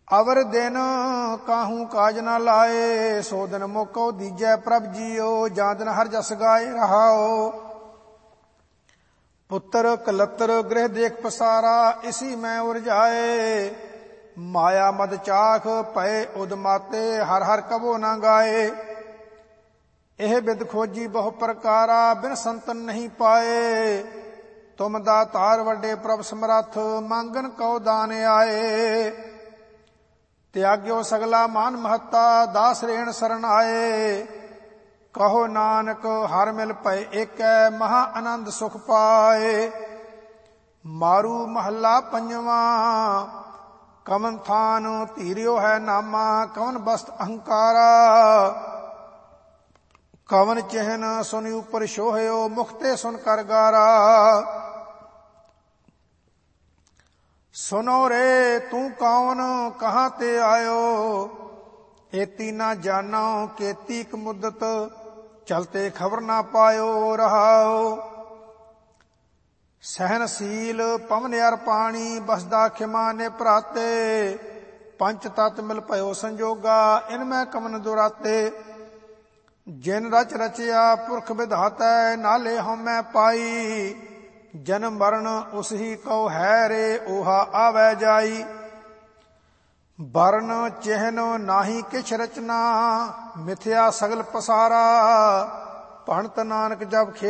अवर दिन काहू काज न लाए, सो दिन मोको दीजै प्रभ जियो, जा दिन हर जस गाए रहाओ। पुत्र कलत्र गृह देख पसारा, इसी मैं उरझाए, माया मद चाख पए उदमाते, हर हर कबो न गाए। एह बिद खोजी बहु प्रकारा, बिन संतन नहीं पाए, तुम दातार वड्डे प्रभ समरथ, मांगन कौ दान आए। त्याग्यो सगला मान महता, दास रेण शरण आए, कहो नानक हर मिल पए एकै, महा आनंद सुख पाए। मारू महला पंजवा, कवन थान धीरियो है नामा, कवन बस्त अहंकारा, कवन चिहन सुनि ऊपर शोहयो, मुखते सुन कर गारा। सुनो रे तू कौन कहाँ ते आयो, एती ना जानो केती क मुद्दत, चलते खबर ना पायो रहाओ। सहनशील पवन अर पानी, बसदा खिमा ने भराते, पंच तत मिल भयो संजोगा, इनमें कमन दुराते। जिन रच रचिया पुरख विधाता, नाले हमें पाई, जन्म मरण उस ही कौ है रे, ओहा आवे जाई। वर्ण चिन्ह नाही किछ रचना, मिथ्या सगल पसारा, भणत नानक जब खे